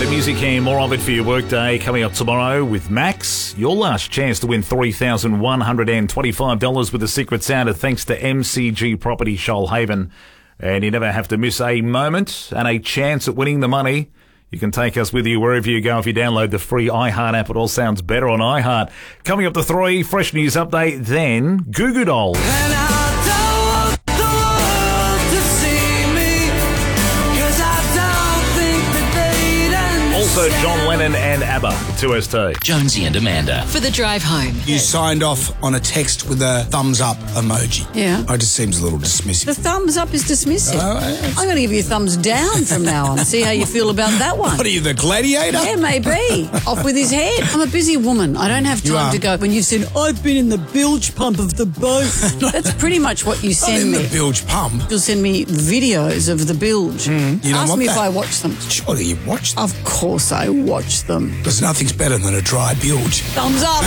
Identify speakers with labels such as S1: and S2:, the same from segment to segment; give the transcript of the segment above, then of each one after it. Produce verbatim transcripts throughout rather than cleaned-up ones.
S1: great music and more of it for your workday coming up tomorrow with Max. Your last chance to win three thousand one hundred twenty-five dollars with the Secret Sounder thanks to M C G Property Shoalhaven. And you never have to miss a moment and a chance at winning the money. You can take us with you wherever you go if you download the free iHeart app. It all sounds better on iHeart. Coming up to three, fresh news update, then Goo Goo Dolls. Also, John Lennon and ABBA, two S T.
S2: Jonesy and Amanda.
S3: For the drive home.
S4: You signed off on a text with a thumbs up emoji.
S3: Yeah.
S4: It just seems a little dismissive.
S3: The thumbs up is dismissive.
S4: Uh,
S3: I'm going to give you a thumbs down from now on. See how you feel about that one.
S4: What are you, the gladiator?
S3: Yeah, maybe. Off with his head. I'm a busy woman. I don't have
S4: You
S3: time
S4: are.
S3: to go. When you said, I've been in the bilge pump of the boat. That's pretty much what you
S4: Not
S3: send
S4: in
S3: me.
S4: the bilge pump.
S3: You'll send me videos of the bilge.
S4: You don't
S3: Ask
S4: want
S3: me
S4: that.
S3: if I watch them.
S4: Surely you watched them.
S3: Of course I watch them.
S4: Because nothing's better than a dry bilge.
S3: Thumbs up.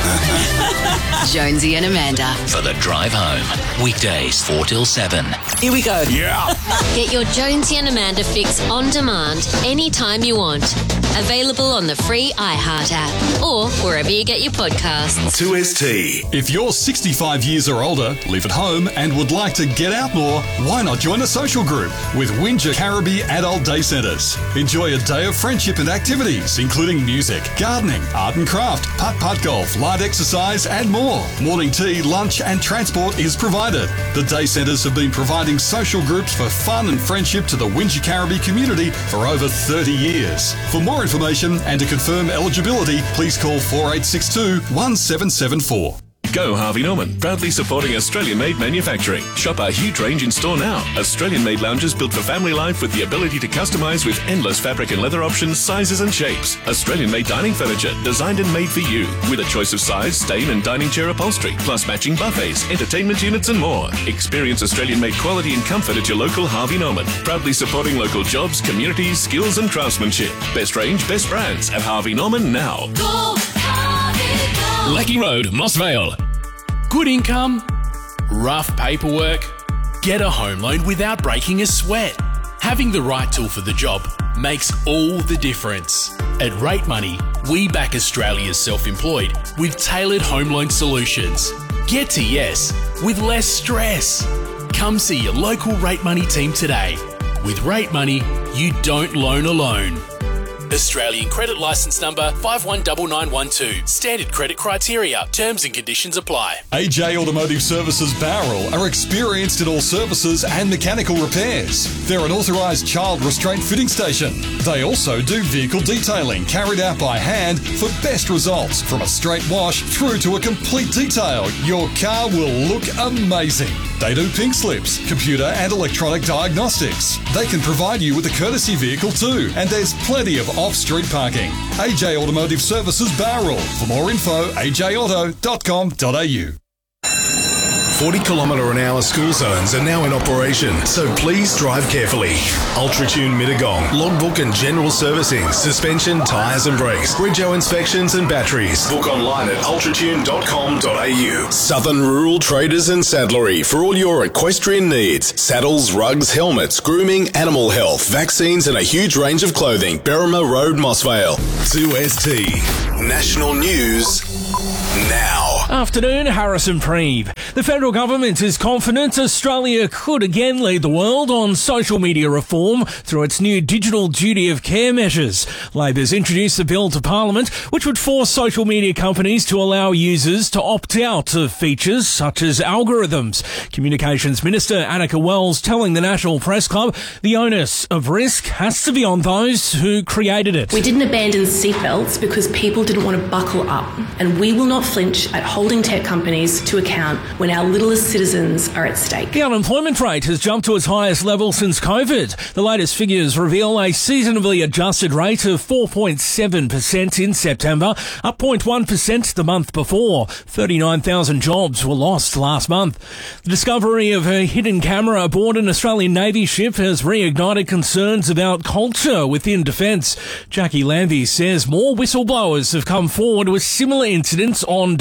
S5: Jonesy and Amanda.
S2: For the drive home. Weekdays four till seven.
S3: Here we go.
S4: Yeah.
S6: Get your Jonesy and Amanda fix on demand anytime you want. Available on the free iHeart app or wherever you get your podcasts.
S7: two S T.
S8: If you're sixty-five years or older, live at home and would like to get out more, why not join a social group with Windsor Caribbean Adult Day Centres? Enjoy a day of friendship and activities, including music, gardening, art and craft, putt-putt golf, light exercise and more. Morning tea, lunch and transport is provided. The Day Centres have been providing social groups for fun and friendship to the Windsor Caribbean community for over thirty years. For more information and to confirm eligibility, please call four eight six two, one seven seven four.
S7: Go Harvey Norman, proudly supporting Australian-made manufacturing. Shop our huge range in store now. Australian-made lounges built for family life with the ability to customise with endless fabric and leather options, sizes and shapes. Australian-made dining furniture, designed and made for you, with a choice of size, stain and dining chair upholstery, plus matching buffets, entertainment units and more. Experience Australian-made quality and comfort at your local Harvey Norman. Proudly supporting local jobs, communities, skills and craftsmanship. Best range, best brands at Harvey Norman now.
S6: Go, Harvey, go.
S9: Lecky Road, Mossvale. Good income, rough paperwork. Get a home loan without breaking a sweat. Having the right tool for the job makes all the difference. At Rate Money, we back Australia's self-employed with tailored home loan solutions. Get to yes with less stress. Come see your local Rate Money team today. With Rate Money, you don't loan alone. Australian credit licence number five one nine nine one two. Standard credit criteria. Terms and conditions apply.
S8: A J Automotive Services Bowral are experienced in all services and mechanical repairs. They're an authorised child restraint fitting station. They also do vehicle detailing carried out by hand for best results. From a straight wash through to a complete detail, your car will look amazing. They do pink slips, computer and electronic diagnostics. They can provide you with a courtesy vehicle too, and there's plenty of off-street parking. A J Automotive Services Bowral. For more info, a j auto dot com dot a u.
S7: forty kilometre an hour school zones are now in operation, so please drive carefully. Ultratune Mittagong, logbook and general servicing, suspension, tyres and brakes, Bridgeo inspections and batteries. Book online at ultratune dot com dot a u. Southern Rural Traders and Saddlery for all your equestrian needs. Saddles, rugs, helmets, grooming, animal health, vaccines and a huge range of clothing. Berrima Road, Mossvale. two S T. National News now.
S10: Afternoon, Harrison Preeve. The federal government is confident Australia could again lead the world on social media reform through its new digital duty of care measures. Labor's introduced a bill to Parliament which would force social media companies to allow users to opt out of features such as algorithms. Communications Minister Annika Wells telling the National Press Club the onus of risk has to be on those who created it.
S11: We didn't abandon seatbelts because people didn't want to buckle up, and we will not flinch at holding tech companies to account when our littlest citizens are at stake.
S10: The unemployment rate has jumped to its highest level since COVID. The latest figures reveal a seasonably adjusted rate of four point seven percent in September, up zero point one percent the month before. thirty-nine thousand jobs were lost last month. The discovery of a hidden camera aboard an Australian Navy ship has reignited concerns about culture within defence. Jackie Lambie says more whistleblowers have come forward with similar incidents on defence bases.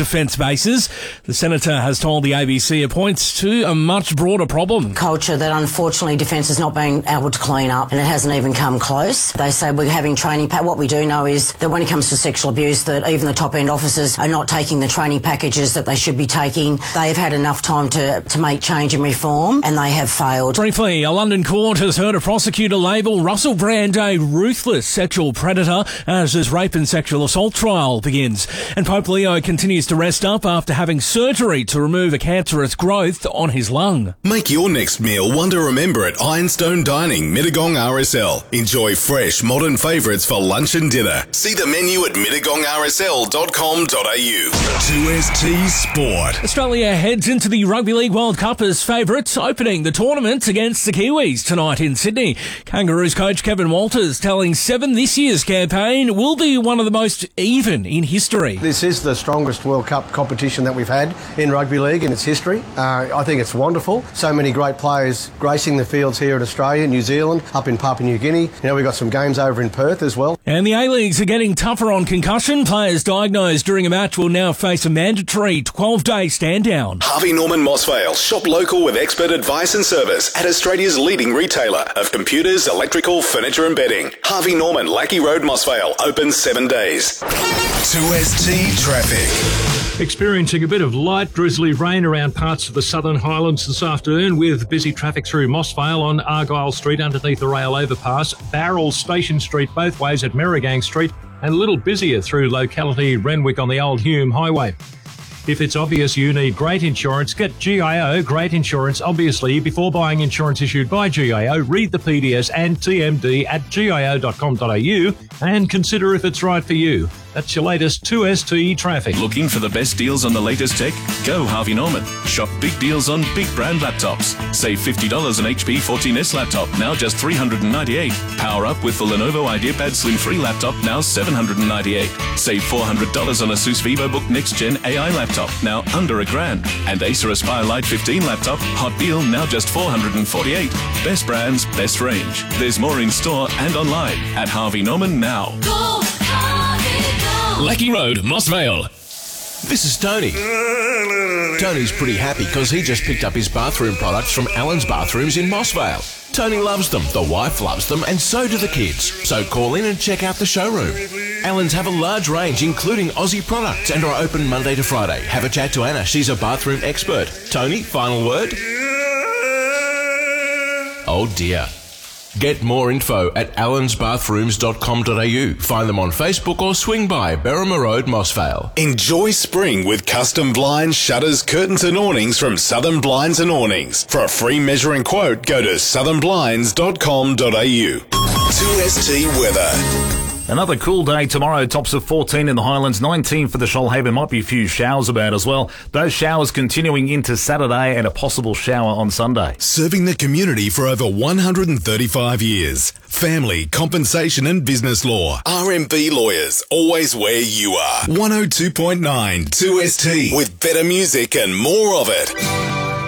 S10: faces. The senator has told the A B C it points to a much broader problem.
S5: Culture that unfortunately Defence is not being able to clean up, and it hasn't even come close. They say we're having training pack. What we do know is that when it comes to sexual abuse, that even the top end officers are not taking the training packages that they should be taking. They have had enough time to, to make change and reform, and they have failed.
S10: Briefly, a London court has heard a prosecutor label Russell Brand a ruthless sexual predator as his rape and sexual assault trial begins. And Pope Leo continues to rest up after having surgery to remove a cancerous growth on his lung.
S7: Make your next meal one to remember at Ironstone Dining, Mittagong R S L. Enjoy fresh, modern favourites for lunch and dinner. See the menu at mittagong r s l dot com dot a u. two S T Sport.
S10: Australia heads into the Rugby League World Cup as favourites, opening the tournament against the Kiwis tonight in Sydney. Kangaroos coach Kevin Walters telling Seven this year's campaign will be one of the most even in history.
S12: This is the strongest World Cup competition that we've had in rugby league in its history. Uh, I think it's wonderful. So many great players gracing the fields here in Australia, New Zealand, up in Papua New Guinea. You know, we've got some games over in Perth as well.
S10: And the A-Leagues are getting tougher on concussion. Players diagnosed during a match will now face a mandatory twelve-day stand-down.
S7: Harvey Norman Mossvale. Shop local with expert advice and service at Australia's leading retailer of computers, electrical, furniture and bedding. Harvey Norman, Lackey Road, Mossvale. Open seven days. two S T Traffic.
S13: Experiencing a bit of light drizzly rain around parts of the Southern Highlands this afternoon, with busy traffic through Mossvale on Argyle Street underneath the rail overpass, Barrel Station Street both ways at Merrigang Street, and a little busier through locality Renwick on the Old Hume Highway. If it's obvious you need great insurance, get G I O Great Insurance. Obviously, before buying insurance issued by G I O, read the P D S and T M D at g i o dot com dot a u and consider if it's right for you. That's your latest two S T traffic.
S14: Looking for the best deals on the latest tech? Go Harvey Norman. Shop big deals on big brand laptops. Save fifty dollars on H P fourteen S laptop, now just three hundred ninety-eight dollars. Power up with the Lenovo IdeaPad Slim Free laptop, now seven hundred ninety-eight dollars. Save four hundred dollars on Asus VivoBook Next Gen A I laptop, now under a grand. And Acer Aspire Lite fifteen laptop, hot deal, now just four hundred forty-eight dollars. Best brands, best range. There's more in store and online at Harvey Norman now.
S2: Go, Harvey, go.
S9: Lackey Road, Mossvale.
S15: This is Tony. Tony's pretty happy because he just picked up his bathroom products from Allen's Bathrooms in Mossvale. Tony loves them, the wife loves them, and so do the kids. So call in and check out the showroom. Allen's have a large range, including Aussie products, and are open Monday to Friday. Have a chat to Anna, she's a bathroom expert. Tony, final word? Oh dear. Get more info at allens bathrooms dot com dot a u. Find them on Facebook or swing by Berrima Road, Mossvale.
S7: Enjoy spring with custom blinds, shutters, curtains and awnings from Southern Blinds and Awnings. For a free measuring quote, go to southern blinds dot com dot a u. two S T weather.
S1: Another cool day tomorrow, tops of fourteen in the Highlands, nineteen for the Shoalhaven. Might be a few showers about as well. Those showers continuing into Saturday and a possible shower on Sunday.
S7: Serving the community for over one hundred thirty-five years. Family, compensation and business law. R M B Lawyers, always where you are. one oh two point nine two S T with better music and more of it.